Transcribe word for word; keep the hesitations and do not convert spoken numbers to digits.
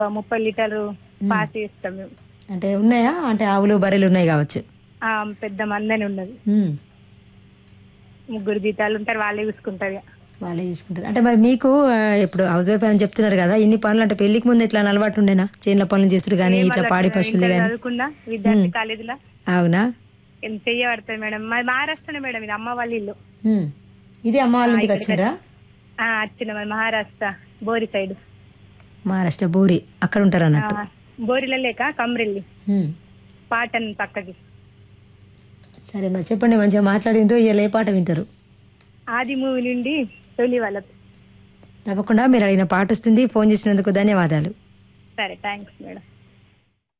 ముప్పై లీటర్లు పాస్ చేస్తాం మేము. అంటే ఉన్నాయా? అంటే ఆవులు బర్రెలు ఉన్నాయి కావచ్చు. ఆ, పెద్ద మందని ఉన్నది. ఉమ్. ముగ్గురు జీతాలు ఉంటారు, వాళ్ళే చూసుకుంటారు ఇక. వాళ్ళే చూసుకుంటారు. అంటే మరి మీకు ఆ, ఇప్పుడు హౌస్ వైఫ్ అని చెప్తున్నారు కదా, ఇన్ని పనులు అంటే పెళ్లికి ముందు ఇట్లా అలవాటు ఉండేనా? చేనుల పనులు చేస్తారు కానీ ఏం ఇట్లా అలవాటు పాడి లేదు. పశువులు ఇంటర్ కానీ. చదువుకున్నా విద్యార్థి కాలేజీలో అవునా? ఎంత చెయ్యబడుతుంది మేడం. మాది మహారాష్ట్రనే మేడం, ఇది అమ్మ వాళ్ళ ఇల్లు. ఉమ్. ఇది అమ్మ వాళ్ళ ఆ, ఇంటికి ఇక్కడికి వచ్చిండ్రా? ఆ, వచ్చిన మరి మహారాష్ట్ర బోరి సైడ్. మహారాష్ట్ర బోరి అక్కడ ఉంటారు అన్నట్టు. బోరిలో లేక కమ్రిల్లి ఉమ్. పాటన్ పక్కకి. సరే మరి చెప్పండి, మంచిగా మాట్లాడిండ్రు. ఇవాళ ఏ పాట వింటారు? ఆది మూవీ నుండి తొలి వాళ్ళకు. తప్పకుండా మీరు అడిగిన పాట వస్తుంది. ఫోన్ చేసినందుకు ధన్యవాదాలు. సరే, థ్యాంక్స్ మేడం.